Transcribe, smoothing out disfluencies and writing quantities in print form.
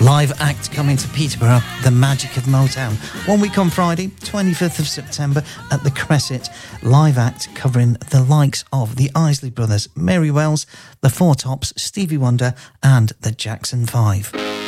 Live act coming to Peterborough, The Magic of Motown. 1 week on Friday, 25th of September at the Crescent. Live act covering the likes of the Isley Brothers, Mary Wells, the Four Tops, Stevie Wonder and the Jackson 5.